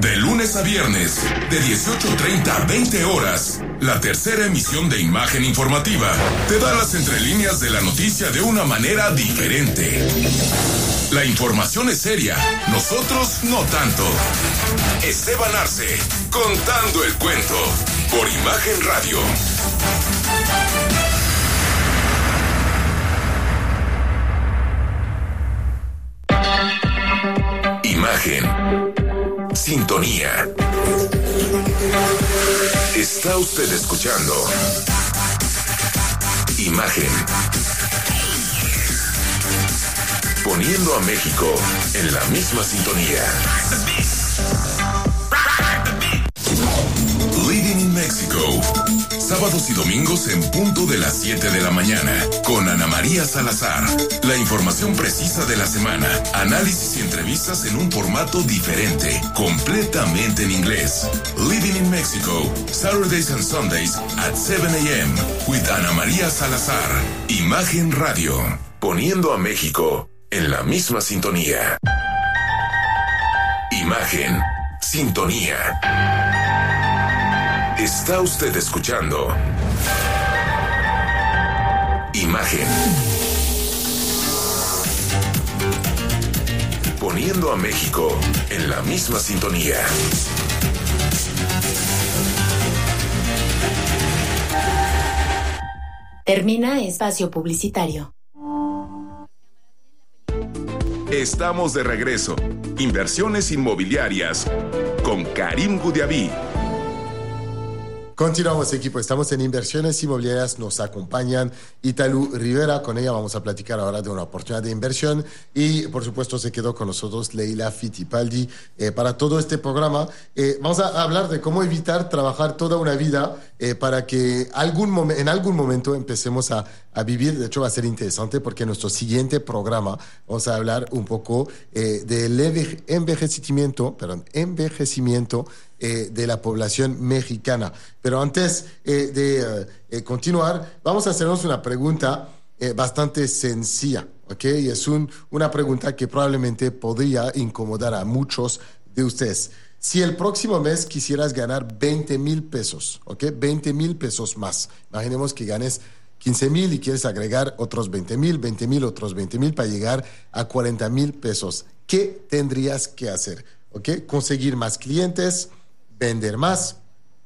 De lunes a viernes, de 18:30 a 20 horas, la tercera emisión de Imagen Informativa te da las entrelíneas de la noticia de una manera diferente. La información es seria, nosotros no tanto. Esteban Arce, contando el cuento, por Imagen Radio. Imagen. Sintonía. Está usted escuchando Imagen. Poniendo a México en la misma sintonía. Living in Mexico. Sábados y domingos en punto de las 7 de la mañana. Con Ana María Salazar. La información precisa de la semana. Análisis y entrevistas en un formato diferente. Completamente en inglés. Living in Mexico. Saturdays and Sundays at 7 a.m. With Ana María Salazar. Imagen Radio. Poniendo a México en la misma sintonía. Imagen. Sintonía. Está usted escuchando Imagen. Poniendo a México en la misma sintonía. Termina espacio publicitario. Estamos de regreso. Inversiones inmobiliarias con Karim Goudiaby. Continuamos, equipo. Estamos en Inversiones Inmobiliarias. Nos acompañan Italu Rivera. Con ella vamos a platicar ahora de una oportunidad de inversión. Y, por supuesto, se quedó con nosotros Leila Fittipaldi para todo este programa. Vamos a hablar de cómo evitar trabajar toda una vida para que en algún momento empecemos a vivir. De hecho, va a ser interesante porque en nuestro siguiente programa vamos a hablar un poco del envejecimiento de la población mexicana. Pero antes de continuar, vamos a hacernos una pregunta bastante sencilla, ¿ok? Y es una pregunta que probablemente podría incomodar a muchos de ustedes. Si el próximo mes quisieras ganar 20,000 pesos, ¿ok? 20,000 pesos más. Imaginemos que ganes 15,000 y quieres agregar otros 20,000, otros 20,000 para llegar a 40,000 pesos. ¿Qué tendrías que hacer? ¿Ok? Conseguir más clientes, vender más,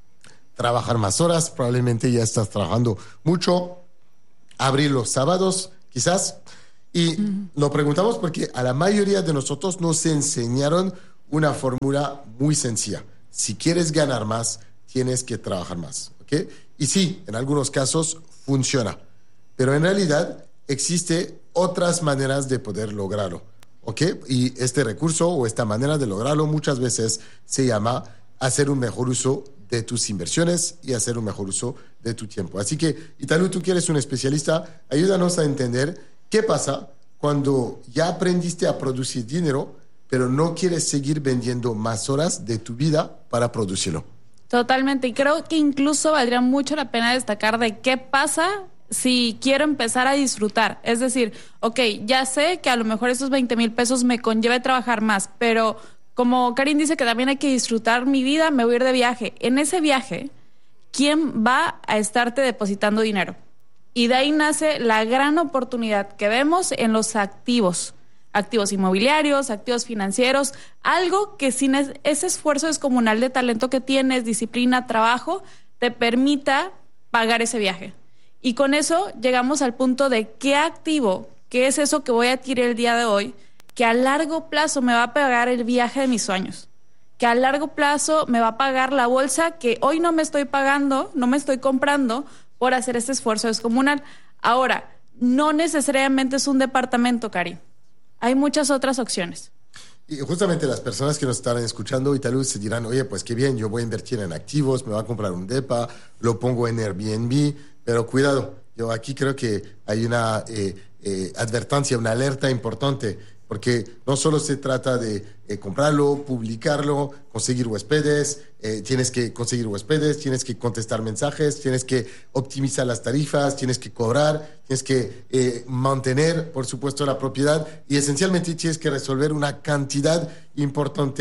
trabajar más horas, probablemente ya estás trabajando mucho, abrir los sábados, quizás. Y lo preguntamos porque a la mayoría de nosotros nos enseñaron una fórmula muy sencilla. Si quieres ganar más, tienes que trabajar más, ¿ok? Y sí, en algunos casos funciona, pero en realidad existe otras maneras de poder lograrlo, ¿ok? Y este recurso o esta manera de lograrlo muchas veces se llama hacer un mejor uso de tus inversiones y hacer un mejor uso de tu tiempo. Así que, Italu, tú que eres un especialista, ayúdanos a entender qué pasa cuando ya aprendiste a producir dinero, pero no quieres seguir vendiendo más horas de tu vida para producirlo. Totalmente, y creo que incluso valdría mucho la pena destacar de qué pasa si quiero empezar a disfrutar. Es decir, ok, ya sé que a lo mejor esos 20,000 pesos me conlleva trabajar más, pero como Karim dice que también hay que disfrutar mi vida, me voy a ir de viaje. En ese viaje, ¿quién va a estarte depositando dinero? Y de ahí nace la gran oportunidad que vemos en los activos inmobiliarios, activos financieros, algo que sin ese esfuerzo descomunal de talento que tienes, disciplina, trabajo, te permita pagar ese viaje. Y con eso llegamos al punto de qué activo, qué es eso que voy a adquirir el día de hoy, que a largo plazo me va a pagar el viaje de mis sueños, que a largo plazo me va a pagar la bolsa que hoy no me estoy pagando, no me estoy comprando por hacer este esfuerzo descomunal. Ahora, no necesariamente es un departamento, Karim. Hay muchas otras opciones. Y justamente las personas que nos están escuchando y tal vez se dirán, oye, pues qué bien, yo voy a invertir en activos, me voy a comprar un depa, lo pongo en Airbnb, pero cuidado, yo aquí creo que hay una advertencia, una alerta importante, porque no solo se trata de comprarlo, publicarlo, conseguir huéspedes, tienes que conseguir huéspedes, tienes que contestar mensajes, tienes que optimizar las tarifas, tienes que cobrar, tienes que mantener, por supuesto, la propiedad y esencialmente tienes que resolver una cantidad importante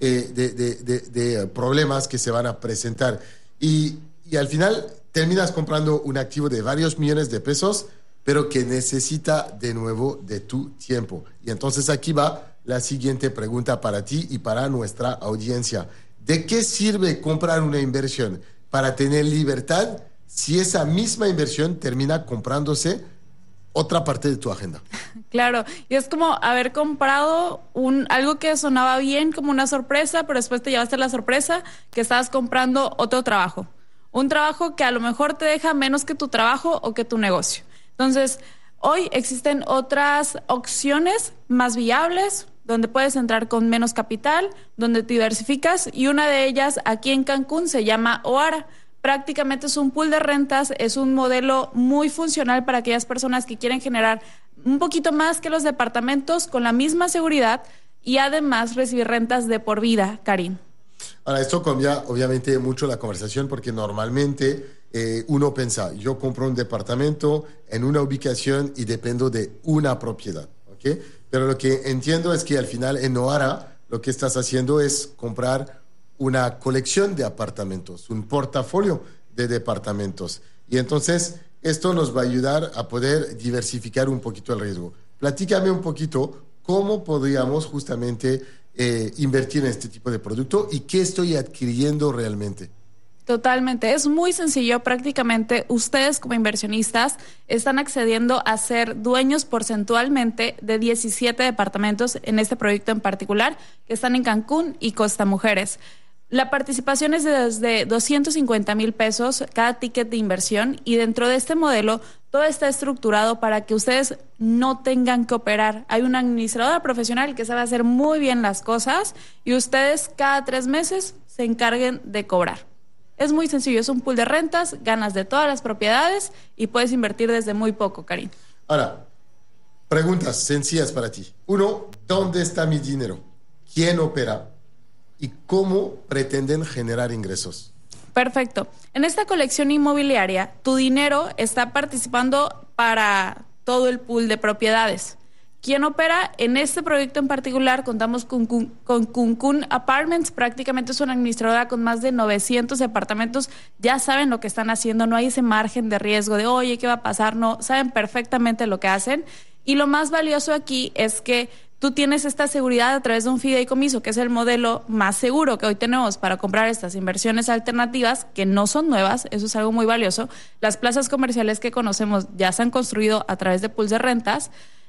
de problemas que se van a presentar. Y al final terminas comprando un activo de varios millones de pesos, pero que necesita de nuevo de tu tiempo. Y entonces aquí va la siguiente pregunta para ti y para nuestra audiencia. ¿De qué sirve comprar una inversión para tener libertad si esa misma inversión termina comprándose otra parte de tu agenda? Claro, y es como haber comprado algo que sonaba bien como una sorpresa, pero después te llevaste la sorpresa que estabas comprando otro trabajo. Un trabajo que a lo mejor te deja menos que tu trabajo o que tu negocio. Entonces, hoy existen otras opciones más viables, donde puedes entrar con menos capital, donde te diversificas, y una de ellas aquí en Cancún se llama Oara. Prácticamente es un pool de rentas, es un modelo muy funcional para aquellas personas que quieren generar un poquito más que los departamentos con la misma seguridad y además recibir rentas de por vida, Karim. Ahora, esto cambia obviamente mucho la conversación porque normalmente uno piensa, yo compro un departamento en una ubicación y dependo de una propiedad, ¿ok? Pero lo que entiendo es que al final en Oara lo que estás haciendo es comprar una colección de apartamentos, un portafolio de departamentos. Y entonces esto nos va a ayudar a poder diversificar un poquito el riesgo. Platícame un poquito cómo podríamos justamente invertir en este tipo de producto y qué estoy adquiriendo realmente. Totalmente, es muy sencillo. Prácticamente ustedes como inversionistas están accediendo a ser dueños porcentualmente de 17 departamentos en este proyecto en particular que están en Cancún y Costa Mujeres. La participación es de desde 250,000 pesos cada ticket de inversión y dentro de este modelo todo está estructurado para que ustedes no tengan que operar. Hay una administradora profesional que sabe hacer muy bien las cosas y ustedes cada 3 meses se encarguen de cobrar. Es muy sencillo, es un pool de rentas, ganas de todas las propiedades y puedes invertir desde muy poco, Karim. Ahora, preguntas sencillas para ti. 1, ¿dónde está mi dinero? ¿Quién opera? ¿Y cómo pretenden generar ingresos? Perfecto. En esta colección inmobiliaria, tu dinero está participando para todo el pool de propiedades. ¿Quién opera? En este proyecto en particular contamos con Cancún Apartments, prácticamente es una administradora con más de 900 departamentos, ya saben lo que están haciendo, no hay ese margen de riesgo de, oye, ¿qué va a pasar? No, saben perfectamente lo que hacen. Y lo más valioso aquí es que tú tienes esta seguridad a través de un fideicomiso, que es el modelo más seguro que hoy tenemos para comprar estas inversiones alternativas, que no son nuevas, eso es algo muy valioso. Las plazas comerciales que conocemos ya se han construido a través de pools de rentas.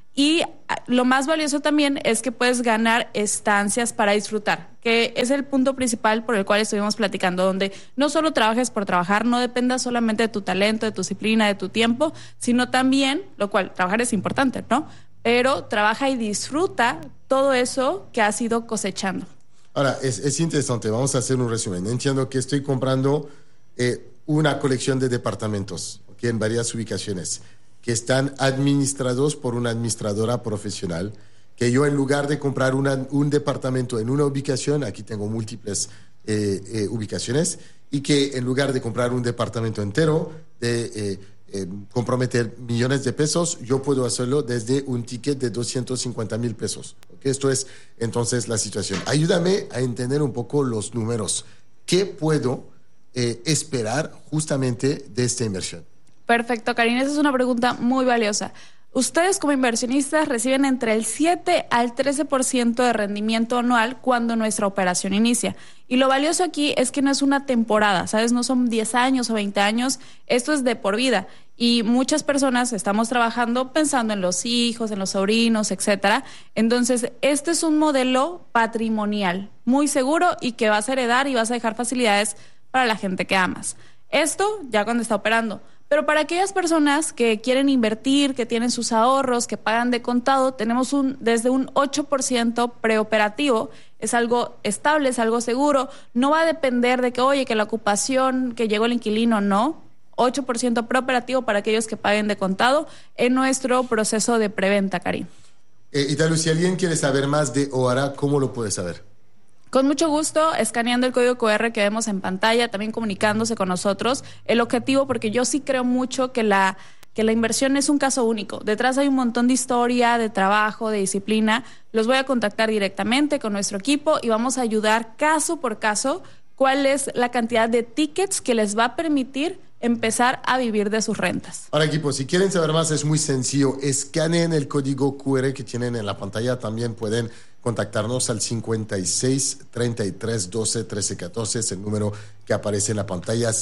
Y lo más valioso también es que puedes ganar estancias para disfrutar, que es el punto principal por el cual estuvimos platicando, donde no solo trabajes por trabajar, no dependas solamente de tu talento, de tu disciplina, de tu tiempo, sino también, lo cual trabajar es importante, ¿no? Pero trabaja y disfruta todo eso que has ido cosechando. Ahora, es interesante, vamos a hacer un resumen. Entiendo que estoy comprando una colección de departamentos, ¿okay? En varias ubicaciones, que están administrados por una administradora profesional, que yo en lugar de comprar un departamento en una ubicación, aquí tengo múltiples ubicaciones, y que en lugar de comprar un departamento entero, de comprometer millones de pesos, yo puedo hacerlo desde un ticket de 250,000 pesos. ¿Okay? Esto es entonces la situación. Ayúdame a entender un poco los números. ¿Qué puedo esperar justamente de esta inversión? Perfecto, Karina, esa es una pregunta muy valiosa. Ustedes como inversionistas reciben entre el 7 al 13% de rendimiento anual cuando nuestra operación inicia. Y lo valioso aquí es que no es una temporada, ¿sabes? No son 10 años o 20 años, esto es de por vida. Y muchas personas estamos trabajando pensando en los hijos, en los sobrinos, etcétera. Entonces, este es un modelo patrimonial muy seguro y que vas a heredar y vas a dejar facilidades para la gente que amas. Esto ya cuando está operando. Pero para aquellas personas que quieren invertir, que tienen sus ahorros, que pagan de contado, tenemos desde un 8% preoperativo. Es algo estable, es algo seguro. No va a depender de que, oye, que la ocupación, que llegó el inquilino, no. 8% preoperativo para aquellos que paguen de contado en nuestro proceso de preventa, Karim. Italu, si alguien quiere saber más de Oara, ¿cómo lo puede saber? Con mucho gusto, escaneando el código QR que vemos en pantalla, también comunicándose con nosotros. El objetivo, porque yo sí creo mucho que la que la inversión es un caso único. Detrás hay un montón de historia, de trabajo, de disciplina. Los voy a contactar directamente con nuestro equipo y vamos a ayudar caso por caso cuál es la cantidad de tickets que les va a permitir empezar a vivir de sus rentas. Ahora, equipo, si quieren saber más, es muy sencillo. Escaneen el código QR que tienen en la pantalla. También pueden contactarnos al 56 33 12 13 14. Es el número que aparece en la pantalla.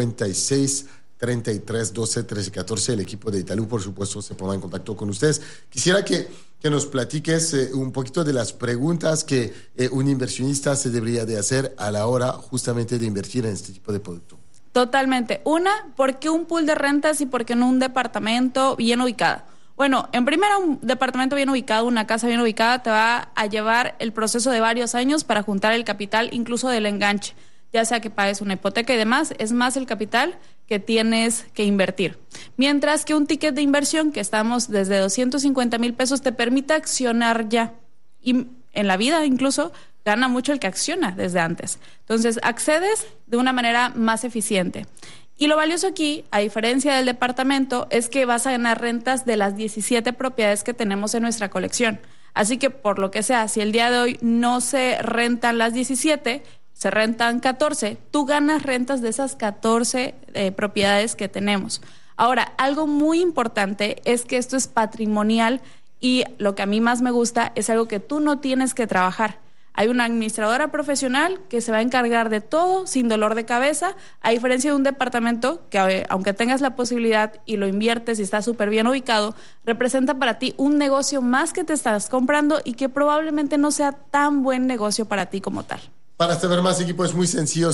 56 33 12 13 14. El equipo de Italu, por supuesto, se pondrá en contacto con ustedes. Quisiera que nos platiques un poquito de las preguntas que un inversionista se debería de hacer a la hora justamente de invertir en este tipo de producto. Totalmente. Una, ¿por qué un pool de rentas y por qué no un departamento bien ubicado? Bueno, en primera, un departamento bien ubicado, una casa bien ubicada, te va a llevar el proceso de varios años para juntar el capital, incluso del enganche, ya sea que pagues una hipoteca y demás, es más el capital que tienes que invertir. Mientras que un ticket de inversión, que estamos desde 250 mil pesos, te permite accionar ya. Y en la vida incluso gana mucho el que acciona desde antes. Entonces, accedes de una manera más eficiente. Y lo valioso aquí, a diferencia del departamento, es que vas a ganar rentas de las 17 propiedades que tenemos en nuestra colección. Así que, por lo que sea, si el día de hoy no se rentan las 17, se rentan 14, tú ganas rentas de esas 14 propiedades que tenemos. Ahora, algo muy importante es que esto es patrimonial y lo que a mí más me gusta es algo que tú no tienes que trabajar. Hay una administradora profesional que se va a encargar de todo sin dolor de cabeza, a diferencia de un departamento que, aunque tengas la posibilidad y lo inviertes y está súper bien ubicado, representa para ti un negocio más que te estás comprando y que probablemente no sea tan buen negocio para ti como tal. Para saber más, equipo, es muy sencillo.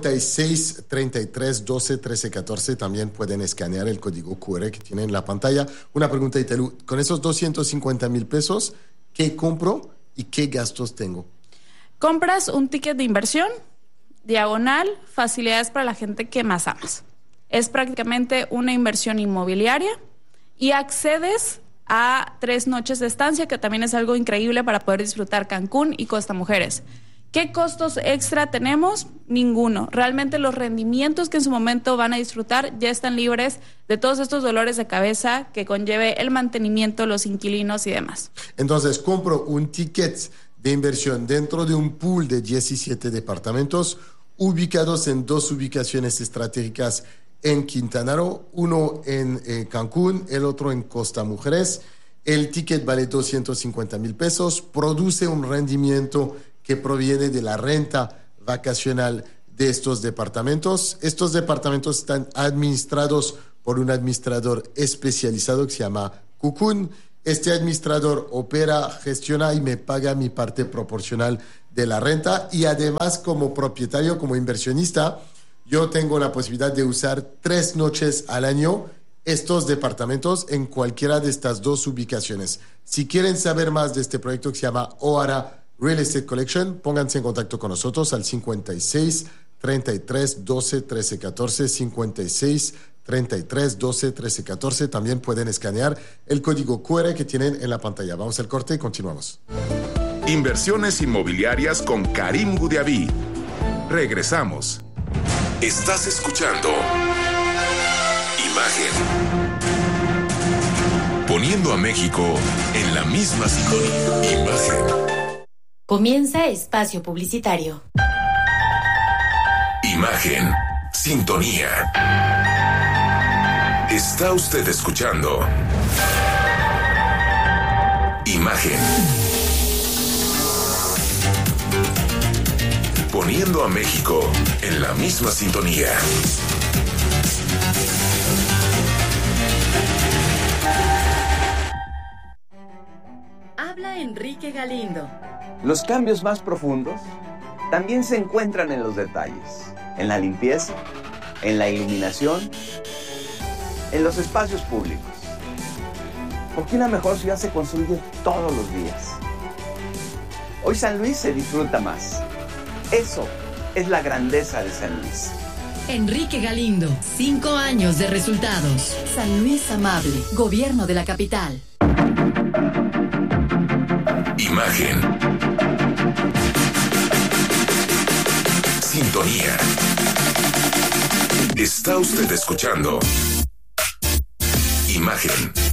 56 33 12 13 14. También pueden escanear el código QR que tienen en la pantalla. Una pregunta, Italu. Con esos 250 mil pesos, ¿qué compro y qué gastos tengo? Compras un ticket de inversión, diagonal, facilidades para la gente que más amas. Es prácticamente una inversión inmobiliaria y accedes a 3 noches de estancia, que también es algo increíble para poder disfrutar Cancún y Costa Mujeres. ¿Qué costos extra tenemos? Ninguno. Realmente los rendimientos que en su momento van a disfrutar ya están libres de todos estos dolores de cabeza que conlleve el mantenimiento, los inquilinos y demás. Entonces, compro un ticket de inversión dentro de un pool de 17 departamentos ubicados en 2 ubicaciones estratégicas en Quintana Roo, uno en Cancún, el otro en Costa Mujeres. El ticket vale 250 mil pesos, produce un rendimiento que proviene de la renta vacacional de estos departamentos. Estos departamentos están administrados por un administrador especializado que se llama Cocoon. Este administrador opera, gestiona y me paga mi parte proporcional de la renta. Y además, como propietario, como inversionista, yo tengo la posibilidad de usar 3 noches al año estos departamentos en cualquiera de estas 2 ubicaciones. Si quieren saber más de este proyecto que se llama O'Hara Real Estate Collection, pónganse en contacto con nosotros al 56 33 12 13 14, 56 33 12 13 14. También pueden escanear el código QR que tienen en la pantalla. Vamos al corte y continuamos. Inversiones inmobiliarias con Karim Goudiaby. Regresamos. Estás escuchando Imagen. Poniendo a México en la misma sintonía. Imagen. Comienza espacio publicitario. Imagen. Sintonía. Está usted escuchando Imagen. Poniendo a México en la misma sintonía. Habla Enrique Galindo. Los cambios más profundos también se encuentran en los detalles, en la limpieza, en la iluminación, en los espacios públicos. Porque una mejor ciudad se construye todos los días. Hoy San Luis se disfruta más. Eso es la grandeza de San Luis. Enrique Galindo, 5 años de resultados. San Luis amable, gobierno de la capital. Imagen. Sintonía. Está usted escuchando Imagen.